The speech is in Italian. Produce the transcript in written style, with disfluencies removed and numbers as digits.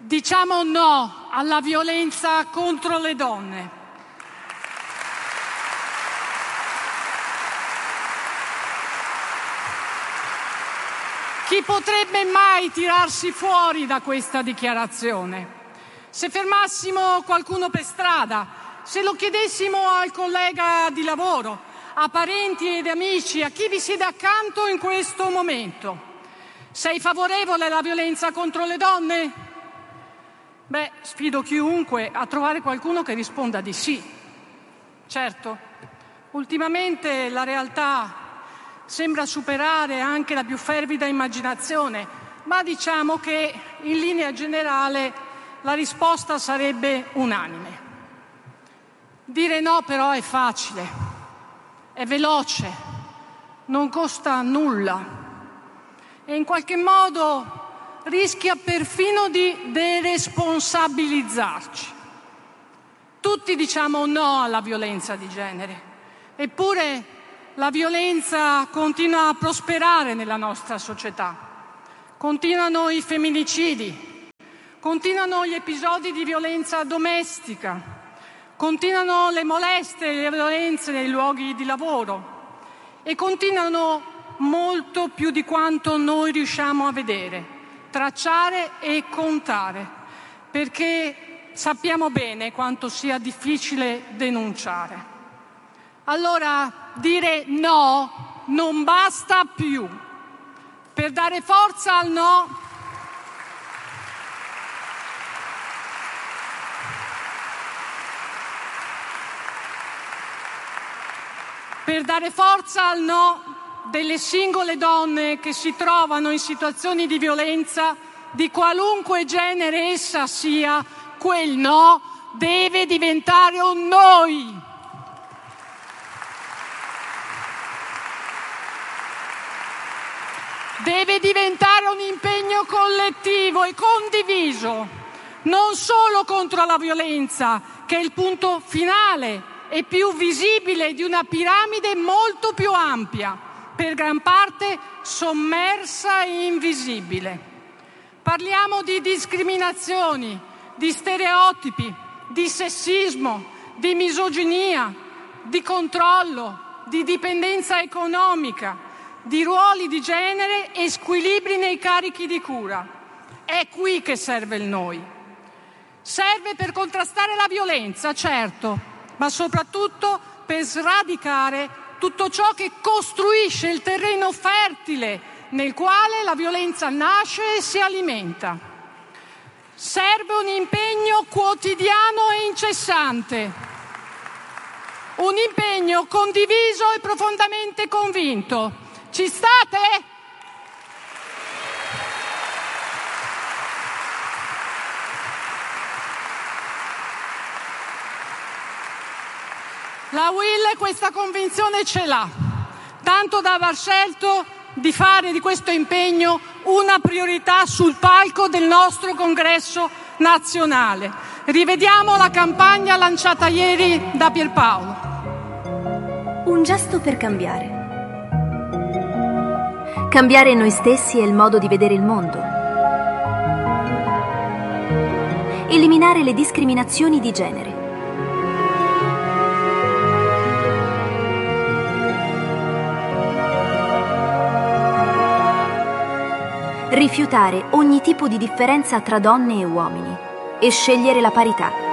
Diciamo no alla violenza contro le donne. Chi potrebbe mai tirarsi fuori da questa dichiarazione? Se fermassimo qualcuno per strada, se lo chiedessimo al collega di lavoro, a parenti ed amici, a chi vi siede accanto in questo momento: sei favorevole alla violenza contro le donne? Beh, sfido chiunque a trovare qualcuno che risponda di sì. Certo, ultimamente la realtà sembra superare anche la più fervida immaginazione, ma diciamo che in linea generale la risposta sarebbe unanime. Dire no però è facile, è veloce, non costa nulla e in qualche modo rischia perfino di deresponsabilizzarci. Tutti diciamo no alla violenza di genere, eppure la violenza continua a prosperare nella nostra società. Continuano i femminicidi, continuano gli episodi di violenza domestica, continuano le molestie e le violenze nei luoghi di lavoro e continuano molto più di quanto noi riusciamo a vedere, tracciare e contare, perché sappiamo bene quanto sia difficile denunciare. Allora dire no non basta più. Per dare forza al no, delle singole donne che si trovano in situazioni di violenza, di qualunque genere essa sia, quel no deve diventare un noi. Deve diventare un impegno collettivo e condiviso, non solo contro la violenza, che è il punto finale e più visibile di una piramide molto più ampia, per gran parte sommersa e invisibile. Parliamo di discriminazioni, di stereotipi, di sessismo, di misoginia, di controllo, di dipendenza economica, di ruoli di genere e squilibri nei carichi di cura. È qui che serve il noi. Serve per contrastare la violenza, certo, ma soprattutto per sradicare tutto ciò che costruisce il terreno fertile nel quale la violenza nasce e si alimenta. Serve un impegno quotidiano e incessante, un impegno condiviso e profondamente convinto. Ci state? La Will questa convinzione ce l'ha, tanto da aver scelto di fare di questo impegno una priorità sul palco del nostro congresso nazionale. Rivediamo la campagna lanciata ieri da Pierpaolo. Un gesto per cambiare. Cambiare noi stessi e il modo di vedere il mondo. Eliminare le discriminazioni di genere. Rifiutare ogni tipo di differenza tra donne e uomini e scegliere la parità.